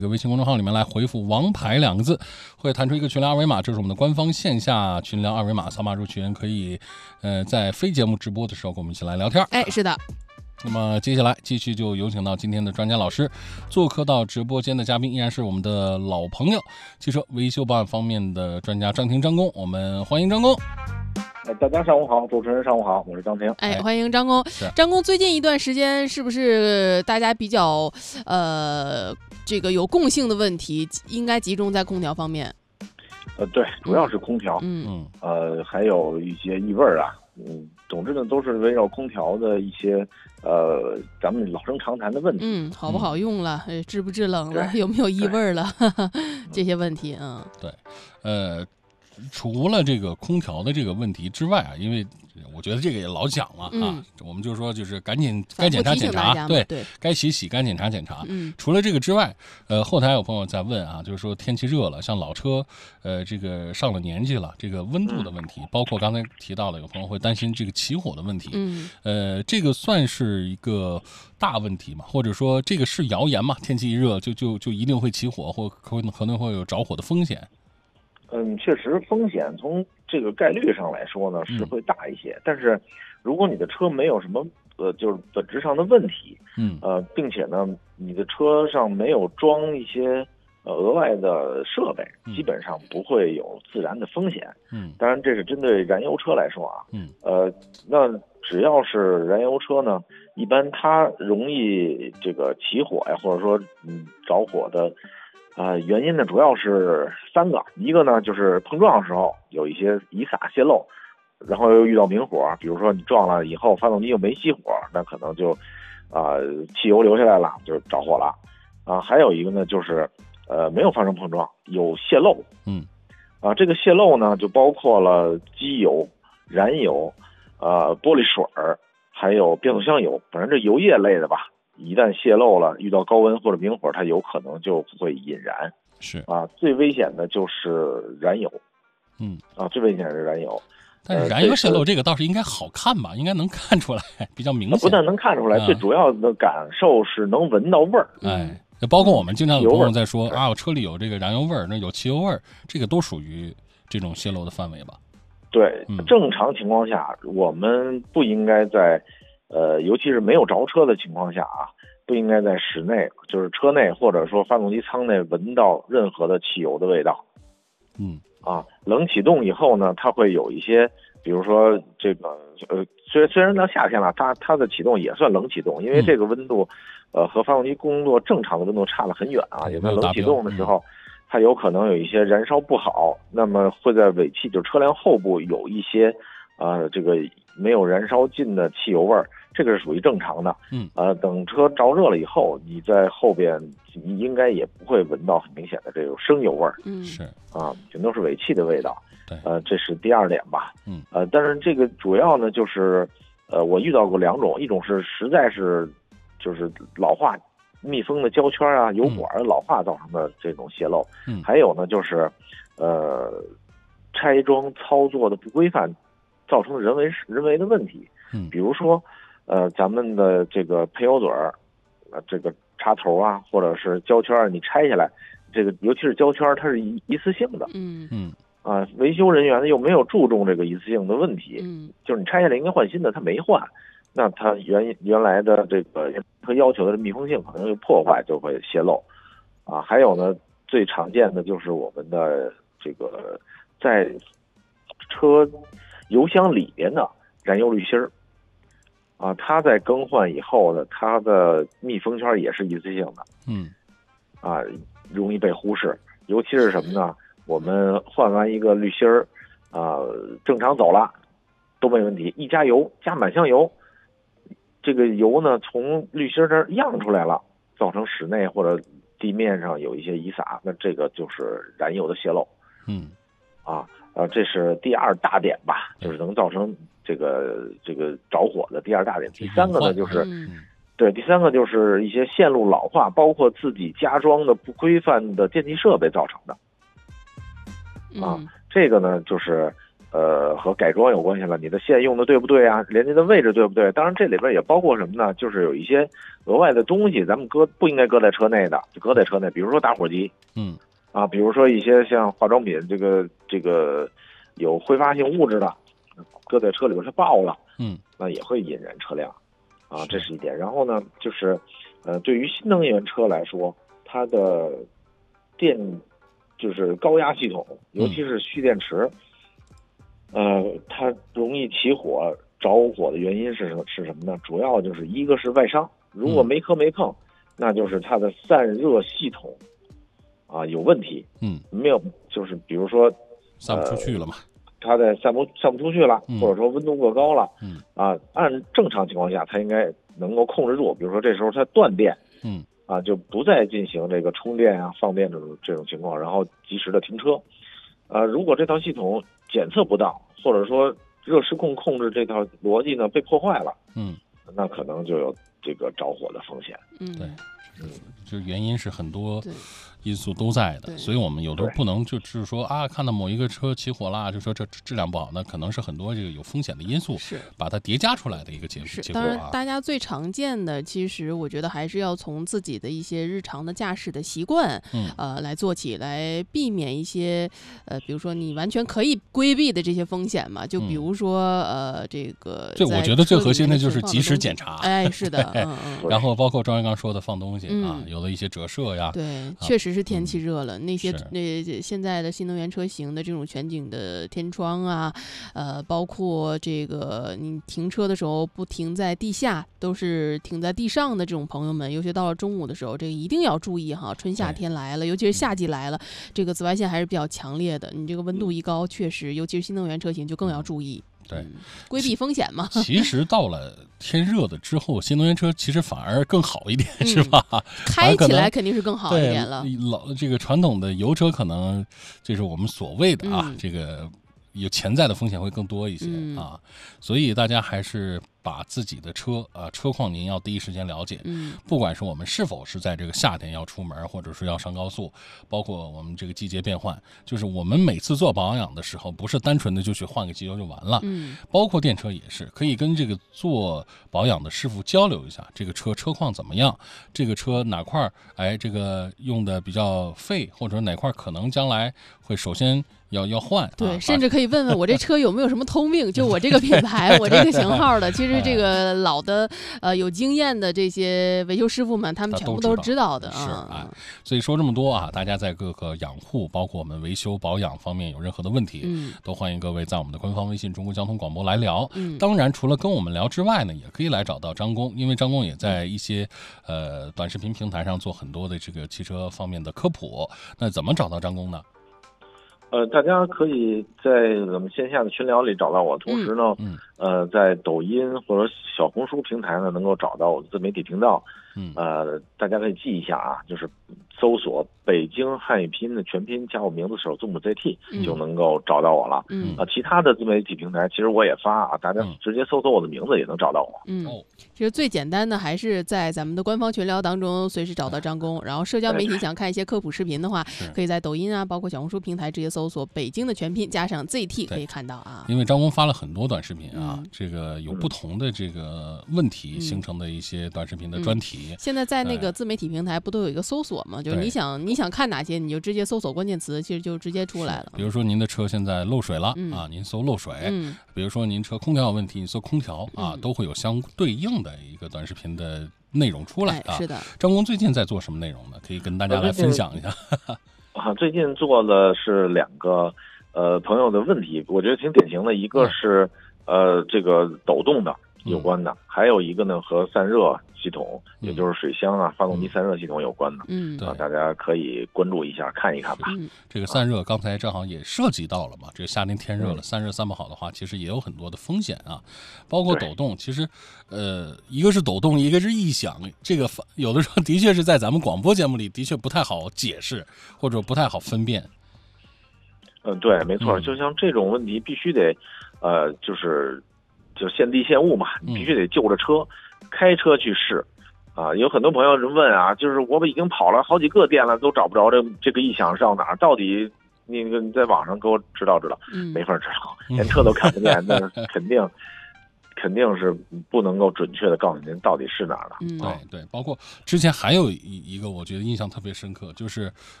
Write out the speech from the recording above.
这个微信公众号里面来回复王牌2个字，会弹出一个群聊二维码，这是我们的官方线下群聊二维码，扫码入群可以在非节目直播的时候跟我们一起来聊天。 是的。 那么接下来继续就有请到今天的专家老师，做客到直播间的嘉宾依然是我们的老朋友，汽车维修保养方面的专家张婷张工，我们欢迎张工。 大家上午好，主持人上午好，我是张婷。 欢迎张工。张工，最近一段时间是不是大家比较这个有共性的问题，应该集中在空调方面？ 对，主要是空调。还有一些异味啊。总之呢，都是围绕空调的一些咱们老生常谈的问题。 好不好用了，制不制冷了，有没有异味了，这些问题。 对，除了这个空调的这个问题之外啊，因为我觉得这个也老讲了啊，我们就说就是该检查检查，对，该洗该检查检查。除了这个之外，后台有朋友在问啊，就是说天气热了，像老车，这个上了年纪了，这个温度的问题，包括刚才提到了有朋友会担心这个起火的问题，这个算是一个大问题嘛？或者说这个是谣言嘛？天气一热就一定会起火，或可能会有着火的风险？ 确实风险从这个概率上来说呢是会大一些，但是如果你的车没有什么就是本质上的问题，并且呢你的车上没有装一些额外的设备，基本上不会有自燃的风险。当然这是针对燃油车来说啊，那只要是燃油车呢，一般它容易这个起火呀，或者说着火的原因呢主要是3个，一个呢就是碰撞的时候有一些遗洒泄漏，然后又遇到明火，比如说你撞了以后发动机又没熄火，那可能就汽油流下来了，就着火了。还有一个呢就是没有发生碰撞，有泄漏。这个泄漏呢就包括了机油、燃油、玻璃水还有变速箱油，反正这油液类的吧，一旦泄漏了，遇到高温或者明火，它有可能就会引燃。最危险的就是燃油。最危险是燃油。 但是燃油泄漏这个倒是应该好看吧，应该能看出来，比较明显。 不但能看出来，最主要的感受是能闻到味儿。 包括我们经常有朋友在说我车里有这个燃油味儿，那有汽油味儿，这个都属于这种泄漏的范围吧？对， 正常情况下，我们不应该在尤其是没有着车的情况下啊，不应该在室内，就是车内或者说发动机舱内闻到任何的汽油的味道。冷启动以后呢，它会有一些，比如说这个虽然到夏天了，它的启动也算冷启动，因为这个温度和发动机工作正常的温度差了很远啊，也在冷启动的时候，它有可能有一些燃烧不好，那么会在尾气，就是车辆后部有一些这个没有燃烧尽的汽油味儿，这个是属于正常的。等车着热了以后，你在后边你应该也不会闻到很明显的这种生油味儿。全都是尾气的味道。这是第2点吧。但是这个主要呢就是我遇到过2种，一种是实在是就是老化密封的胶圈啊、油管老化造成的这种泄漏。还有呢就是拆装操作的不规范造成的人为的问题。比如说咱们的这个喷油嘴这个插头啊，或者是胶圈，你拆下来，这个尤其是胶圈，它是一次性的。维修人员呢又没有注重这个一次性的问题。就是你拆下来应该换新的，他没换，那它原来的这个和要求的密封性可能就破坏，就会泄漏。还有呢，最常见的就是我们的这个在车油箱里边的燃油滤芯儿。它在更换以后呢，它的密封圈也是一次性的。容易被忽视，尤其是什么呢？我们换完一个滤芯儿，正常走了都没问题，一加油，加满箱油，这个油呢从滤芯这儿漾出来了，造成室内或者地面上有一些遗洒，那这个就是燃油的泄漏。这是第2大点吧，就是能造成这个着火的第2大点。第3个呢就是第3个就是一些线路老化，包括自己加装的不规范的电气设备造成的。这个呢就是和改装有关系了，你的线用的对不对啊？连接的位置对不对？当然这里边也包括什么呢？就是有一些额外的东西，咱们不应该搁在车内的，就搁在车内，比如说打火机，比如说一些像化妆品，这个有挥发性物质的，搁在车里边它爆了，那也会引燃车辆，这是一点。然后呢，就是对于新能源车来说，它的就是高压系统，尤其是蓄电池。它容易起火着火的原因是什么呢？主要就是一个是外伤，如果没磕没碰，那就是它的散热系统有问题，没有，就是比如说散不出去了嘛， 它的散不出去了，或者说温度过高了，按正常情况下它应该能够控制住，比如说这时候它断电，就不再进行这个充电放电这种情况，然后及时的停车。如果这套系统检测不到，或者说热失控控制这套逻辑呢被破坏了，那可能就有这个着火的风险。 对，这原因是很多因素都在的，所以我们有的时候不能就是说看到某一个车起火啦，就说这质量不好，那可能是很多这个有风险的因素是把它叠加出来的一个结果。 当然，大家最常见的，其实我觉得还是要从自己的一些日常的驾驶的习惯，来做起，来避免一些比如说你完全可以规避的这些风险嘛，就比如说这个。 对，我觉得最核心的就是及时检查。 是的， 然后包括赵元刚说的放东西有的一些折射呀， 对，确实是天气热了，那些现在的新能源车型的这种全景的天窗包括这个你停车的时候不停在地下，都是停在地上的这种朋友们，尤其到了中午的时候，这个一定要注意哈，春夏天来了，尤其是夏季来了，这个紫外线还是比较强烈的，你这个温度一高，确实，尤其是新能源车型就更要注意。 对， 规避风险嘛。 其实到了天热的之后，新能源车其实反而更好一点，是吧？ 开起来肯定是更好一点了。 这个传统的油车可能就是我们所谓的这个有潜在的风险会更多一些所以大家还是把自己的车车况您要第一时间了解，不管是我们是否是在这个夏天要出门，或者是要上高速，包括我们这个季节变换，就是我们每次做保养的时候，不是单纯的就去换个机油就完了，包括电车也是，可以跟这个做保养的师傅交流一下，这个车况怎么样，这个车哪块这个用的比较废，或者哪块可能将来会首先要换， 对，甚至可以问问我这车有没有什么通病，就我这个品牌我这个型号的，其实这个老的有经验的这些维修师傅们，他们全部都是知道的所以说这么多大家在各个养护包括我们维修保养方面有任何的问题，都欢迎各位在我们的官方微信中国交通广播来聊，当然除了跟我们聊之外呢，也可以来找到张工，因为张工也在一些短视频平台上做很多的这个汽车方面的科普。那怎么找到张工呢？ 大家可以在我们线下的群聊里找到我，同时呢，在抖音或者小红书平台呢，能够找到我的自媒体频道。大家可以记一下就是搜索北京汉语拼音的全拼加我名字首字母 ZT 就能够找到我了。其他的自媒体平台其实我也发大家直接搜索我的名字也能找到我。 其实最简单的还是在咱们的官方群聊当中随时找到张工，然后社交媒体想看一些科普视频的话，可以在抖音包括小红书平台直接搜索北京的全拼加上 ZT 可以看到因为张工发了很多短视频这个有不同的这个问题形成的一些短视频的专题。 现在在那个自媒体平台不都有一个搜索吗？就是你想看哪些，你就直接搜索关键词，其实就直接出来了。 比如说您的车现在漏水了您搜漏水，比如说您车空调有问题，你搜空调都会有相对应的一个短视频的内容出来是的。 张工最近在做什么内容呢？可以跟大家来分享一下。 最近做的是2个朋友的问题，我觉得挺典型的，一个是这个抖动的有关的，还有一个呢和散热系统，也就是水箱发动机散热系统有关的。对，大家可以关注一下看一看吧。 这个散热刚才正好也涉及到了嘛，这个夏天天热了，散热散不好的话，其实也有很多的风险包括抖动。其实一个是抖动，一个是异响，这个有的时候的确是在咱们广播节目里的确不太好解释，或者不太好分辨。 对，没错，就像这种问题必须得就现地现物嘛，你必须得就着车开车去试有很多朋友问就是我已经跑了好几个店了，都找不着这个异响是到哪儿，到底你在网上给我指导指导，没法指导，连车都看不见，那肯定是不能够准确的告诉您到底是哪儿了。 对，包括之前还有一个我觉得印象特别深刻，就是